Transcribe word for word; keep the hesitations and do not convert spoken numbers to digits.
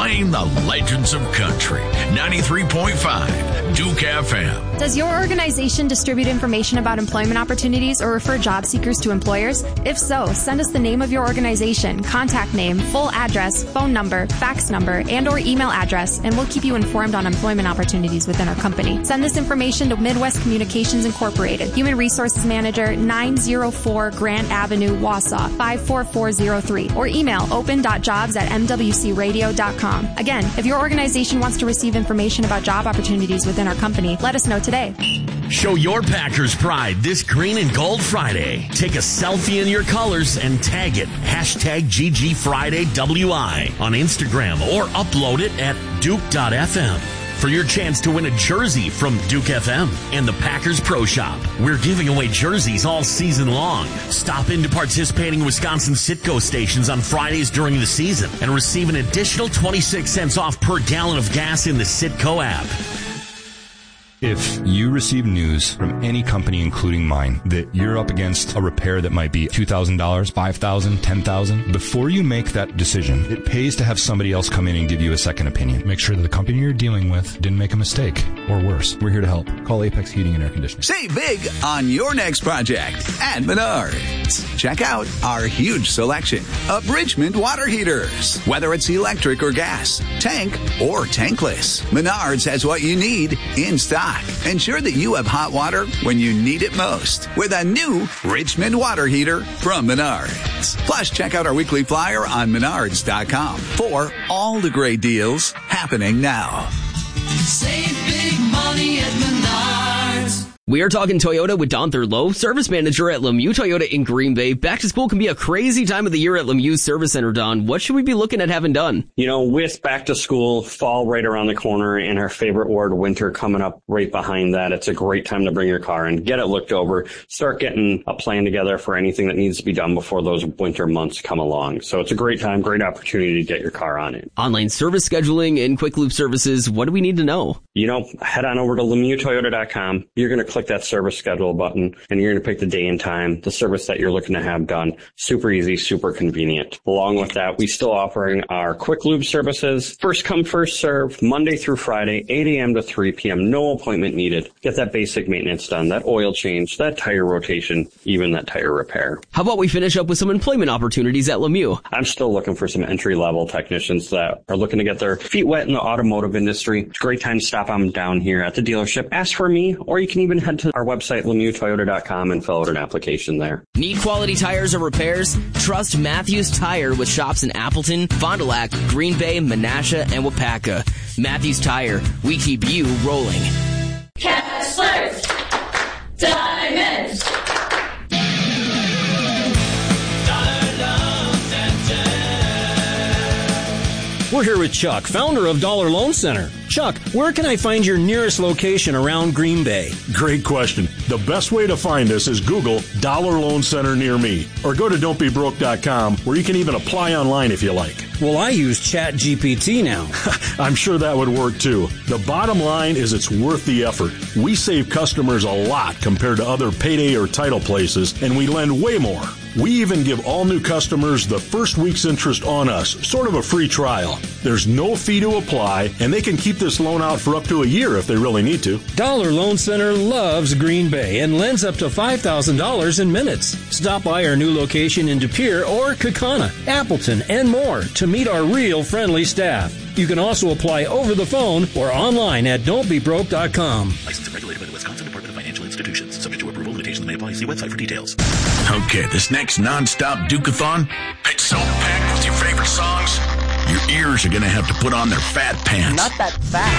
Playing the legends of country. ninety-three point five Duke F M. Does your organization distribute information about employment opportunities or refer job seekers to employers? If so, send us the name of your organization, contact name, full address, phone number, fax number, and or email address, and we'll keep you informed on employment opportunities within our company. Send this information to Midwest Communications Incorporated, Human Resources Manager, nine oh four Grant Avenue, Wausau, five four four zero three, or email open.jobs at m w c radio dot com. Again, if your organization wants to receive information about job opportunities within our company, let us know today. Show your Packers pride this Green and Gold Friday. Take a selfie in your colors and tag it. Hashtag G G Friday W I on Instagram or upload it at duke dot f m. For your chance to win a jersey from Duke F M and the Packers Pro Shop. We're giving away jerseys all season long. Stop into participating Wisconsin Citgo stations on Fridays during the season and receive an additional twenty-six cents off per gallon of gas in the Citgo app. If you receive news from any company, including mine, that you're up against a repair that might be two thousand dollars, five thousand dollars, ten thousand dollars, before you make that decision, it pays to have somebody else come in and give you a second opinion. Make sure that the company you're dealing with didn't make a mistake, or worse. We're here to help. Call Apex Heating and Air Conditioning. Save big on your next project at Menards. Check out our huge selection of Richmond water heaters. Whether it's electric or gas, tank or tankless, Menards has what you need in stock. Ensure that you have hot water when you need it most with a new Richmond water heater from Menards. Plus, check out our weekly flyer on menards dot com for all the great deals happening now. Save big money at Menards. We are talking Toyota with Don Thurlow, service manager at Lemieux Toyota in Green Bay. Back to school can be a crazy time of the year at Lemieux Service Center, Don. What should we be looking at having done? You know, with back to school, fall right around the corner, and our favorite word, winter, coming up right behind that, it's a great time to bring your car in, get it looked over, start getting a plan together for anything that needs to be done before those winter months come along. So it's a great time, great opportunity to get your car on it. Online service scheduling and quick loop services, what do we need to know? You know, head on over to Lemieux Toyota dot com. You're going to click that service schedule button, and you're going to pick the day and time, the service that you're looking to have done. Super easy, super convenient. Along with that, we still offering our quick lube services. First come, first serve, Monday through Friday, eight a.m. to three p.m. No appointment needed. Get that basic maintenance done, that oil change, that tire rotation, even that tire repair. How about we finish up with some employment opportunities at Lemieux? I'm still looking for some entry-level technicians that are looking to get their feet wet in the automotive industry. It's a great time to stop on down here at the dealership. Ask for me, or you can even head to our website, Lemieux Toyota dot com, and fill out an application there. Need quality tires or repairs? Trust Matthews Tire with shops in Appleton, Fond du Lac, Green Bay, Menasha, and Wapaka. Matthews Tire, we keep you rolling. Kessler's Diamonds. We're here with Chuck, founder of Dollar Loan Center. Chuck, where can I find your nearest location around Green Bay? Great question. The best way to find us is Google Dollar Loan Center near me, or go to don't be broke dot com, where you can even apply online if you like. Well, I use Chat G P T now. I'm sure that would work too. The bottom line is it's worth the effort. We save customers a lot compared to other payday or title places, and we lend way more. We even give all new customers the first week's interest on us, sort of a free trial. There's no fee to apply, and they can keep this loan out for up to a year if they really need to. Dollar Loan Center loves Green Bay and lends up to five thousand dollars in minutes. Stop by our new location in De Pere or Kaukauna, Appleton, and more to meet our real friendly staff. You can also apply over the phone or online at don't be broke dot com. Licensed and regulated by the Wisconsin Department of Financial Institutions. Subject to approval, limitations may apply. See website for details. Okay, this next non-stop Duke-a-thon, it's so packed with your favorite songs, your ears are going to have to put on their fat pants. Not that fat.